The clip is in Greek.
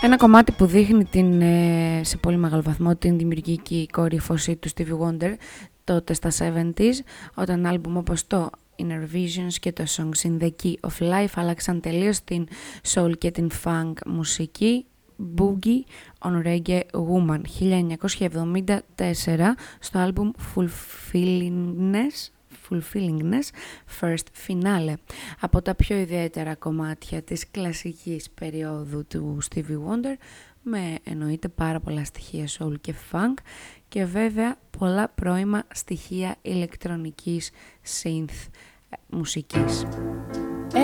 Ένα κομμάτι που δείχνει σε πολύ μεγάλο βαθμό την δημιουργική κορύφωση του Stevie Wonder τότε στα 70s, όταν άλμπουμ όπως το Inner Visions και το Songs in the Key of Life άλλαξαν τελείως την soul και την funk μουσική. Boogie on Reggae Woman 1974 στο άλμπουμ Fulfillingness First Finale. Από τα πιο ιδιαίτερα κομμάτια της κλασικής περίοδου του Stevie Wonder, με εννοείται πάρα πολλά στοιχεία soul και funk και βέβαια πολλά πρώιμα στοιχεία ηλεκτρονικής synth μουσικής.